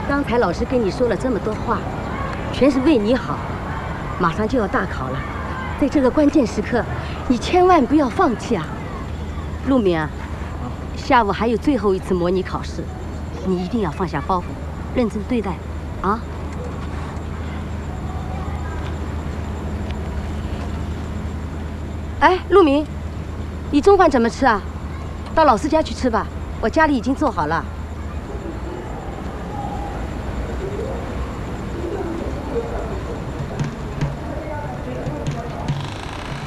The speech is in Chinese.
刚才老师跟你说了这么多话，全是为你好。马上就要大考了，在这个关键时刻，你千万不要放弃啊！陆明啊，下午还有最后一次模拟考试，你一定要放下包袱，认真对待，啊！哎，陆明，你中饭怎么吃啊？到老师家去吃吧，我家里已经做好了。